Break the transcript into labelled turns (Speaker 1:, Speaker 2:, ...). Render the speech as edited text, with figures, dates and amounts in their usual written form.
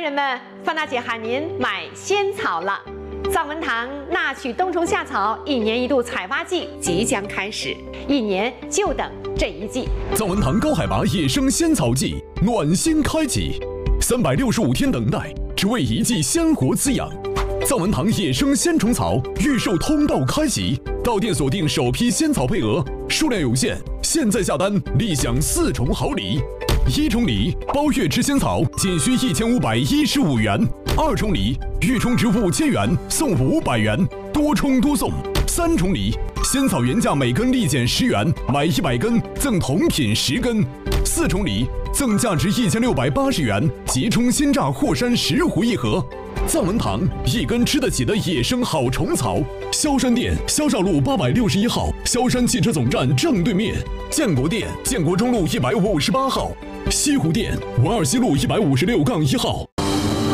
Speaker 1: 人们，范大姐喊您买仙草了。藏文堂纳取冬虫夏草1年1度采发季即将开始，1年就等这一季。
Speaker 2: 藏文堂高海拔野生仙草季暖心开启，365天等待，只为一季鲜活滋养。藏文堂野生鲜虫草预售通道开启，到店锁定首批仙草配额，数量有限，现在下单立享4重好礼。1重礼包月吃仙草仅需1515元，2重礼预充值5000元送500元，多充多送。3重礼仙草原价每根立减10元，买100根赠同品10根。4重礼赠价值1680元即充鲜榨霍山10壶1盒。藏文堂一根吃得起的野生好虫草，萧山店萧少路861号，萧山汽车总站正对面；建国店建国中路158号，西湖店文二西路156-1号。